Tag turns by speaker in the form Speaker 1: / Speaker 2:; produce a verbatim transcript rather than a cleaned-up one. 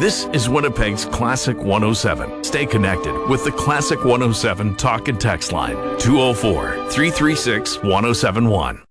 Speaker 1: This is Winnipeg's Classic one oh seven. Stay connected with the Classic one oh seven talk and text line, two oh four, three three six, one oh seven one.